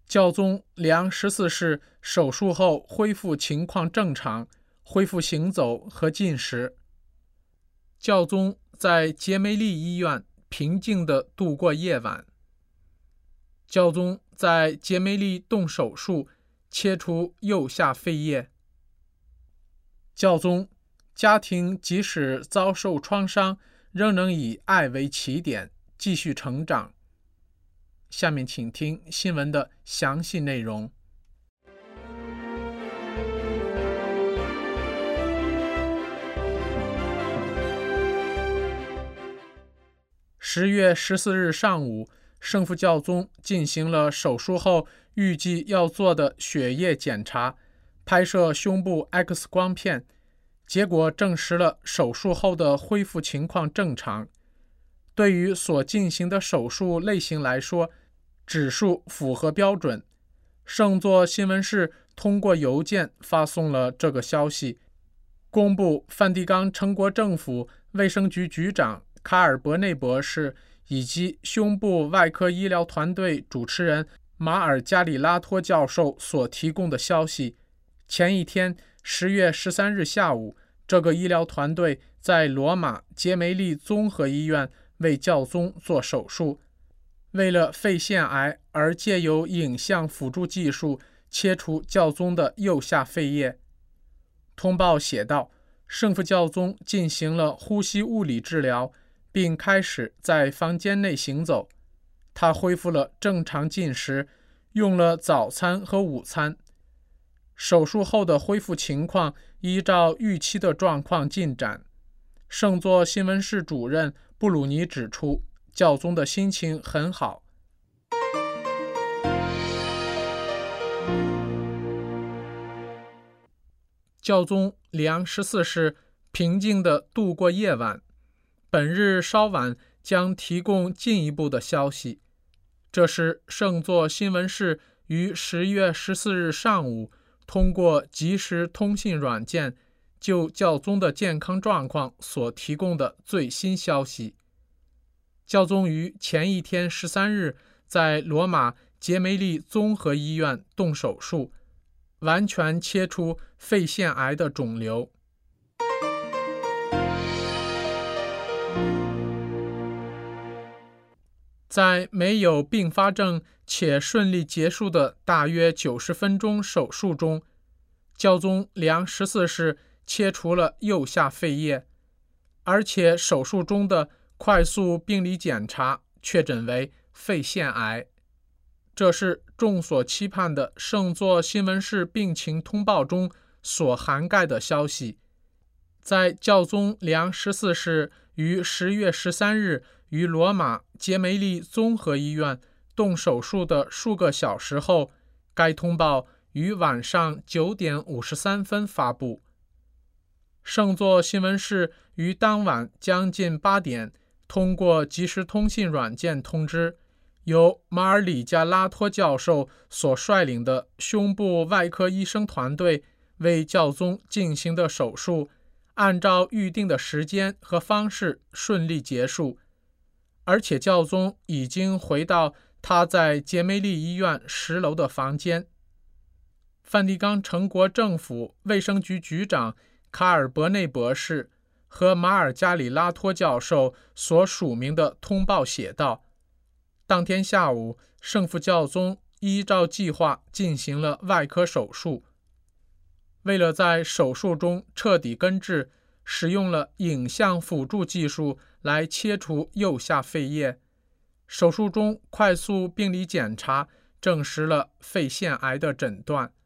教宗良14世手术后恢复情况正常，恢复行走和进食。教宗在杰梅利医院平静地度过夜晚。教宗在杰梅利动手术，切除右下肺叶。教宗，家庭即使遭受创伤，仍能以爱为起点，继续成长。下面请听新闻的详细内容。10月14日上午，圣父教宗进行了手术后预计要做的血液检查，拍摄胸部 X 光片，结果证实了手术后的恢复情况正常。对于所进行的手术类型来说，指数符合标准。圣座新闻室通过邮件发送了这个消息，公布梵蒂冈称国政府卫生局局长卡尔伯内博士以及胸部外科医疗团队主持人马尔加里拉托教授所提供的消息。前一天10月13日下午，这个医疗团队在罗马杰梅利综合医院为教宗做手术，为了肺腺癌而借由影像辅助技术切除教宗的右下肺叶。通报写道，圣父教宗进行了呼吸物理治疗，并开始在房间内行走。他恢复了正常进食，用了早餐和午餐。手术后的恢复情况依照预期的状况进展。圣座新闻室主任布鲁尼指出，教宗的心情很好。教宗良14世平静地度过夜晚，本日稍晚将提供进一步的消息。这是圣座新闻室于10月14日上午通过即时通信软件就教宗的健康状况所提供的最新消息。教宗于前一天13日在罗马杰梅利综合医院动手术，完全切除肺腺癌的肿瘤。在没有并发症且顺利结束的大约90分钟手术中，教宗良14世切除了右下肺叶，而且手术中的快速病理检查确诊为肺腺癌。这是众所期盼的圣座新闻室病情通报中所涵盖的消息。在教宗良14世于10月13日于罗马杰梅利综合医院动手术的数个小时后，该通报于晚上9点53分发布。圣座新闻室于当晚将近8点通过即时通信软件通知，由马尔里加拉托教授所率领的胸部外科医生团队为教宗进行的手术，按照预定的时间和方式顺利结束，而且教宗已经回到他在杰梅利医院10楼的房间。梵蒂冈城国政府卫生局局长卡尔伯内博士和马尔加里拉托教授所署名的通报写道，当天下午，圣父教宗依照计划进行了外科手术。为了在手术中彻底根治，使用了影像辅助技术来切除右下肺叶。手术中快速病理检查证实了肺腺癌的诊断。